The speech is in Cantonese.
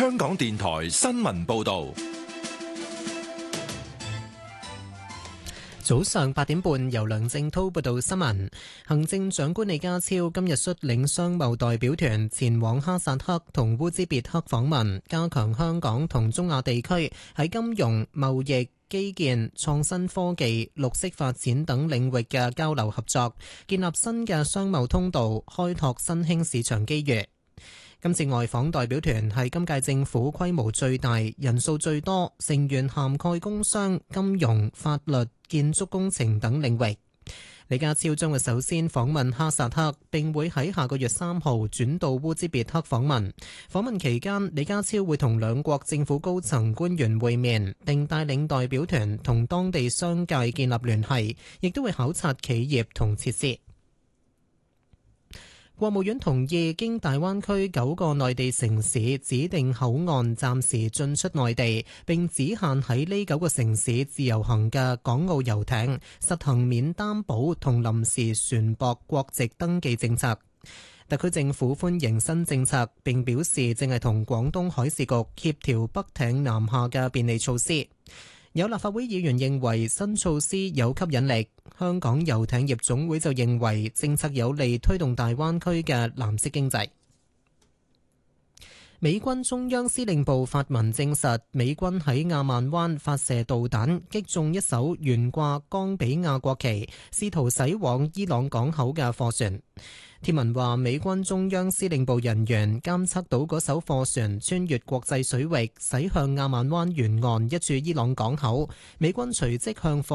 香港電台新聞報道。 早上8點半，由梁正濤報道新聞。行政長官李家超今日率領商貿代表團前往哈薩克同烏茲別克訪問，加強香港同中亞地區喺金融、貿易、基建、創新科技、綠色發展等領域嘅交流合作，建立新嘅商貿通道，開拓新興市場機遇。今次外訪代表團係今屆政府規模最大、人數最多，成員涵蓋工商、金融、法律、建築工程等領域。李家超將會首先訪問哈薩克，並會喺下個月3號轉到烏茲別克訪問。訪問期間，李家超會同兩國政府高層官員會面，並帶領代表團同當地商界建立聯繫，亦都會考察企業同設施。國務院同意經大灣區9個內地城市指定口岸暫時進出內地，並只限喺呢9個城市自由行嘅港澳遊艇，實行免擔保同臨時船舶國籍登記政策。特區政府歡迎新政策，並表示正係同廣東海事局協調北艇南下嘅便利措施。有立法會議員認為新措施有吸引力，香港遊艇業總會就認為政策有利推動大灣區嘅藍色經濟。美軍中央司令部發文證實，美軍喺亞曼灣發射導彈，擊中一艘懸掛岡比亞國旗、試圖駛往伊朗港口嘅貨船。貼文話，美軍中央司令部人員監測到嗰艘貨船穿越國際水域，駛向亞曼灣沿岸一處伊朗港口。美軍隨即向貨